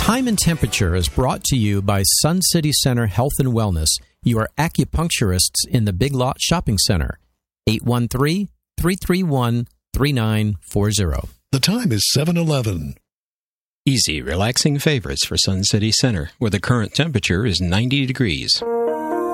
Time and Temperature is brought to you by Sun City Center Health and Wellness, your acupuncturists in the Big Lot Shopping Center. 813-331-3940. The time is 7:11. Easy, relaxing favorites for Sun City Center, where the current temperature is 90 degrees.